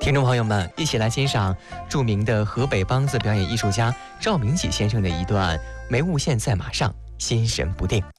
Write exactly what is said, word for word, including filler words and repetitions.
听众朋友们，一起来欣赏著名的河北梆子表演艺术家赵明启先生的一段《眉雾线在马上，心神不定》。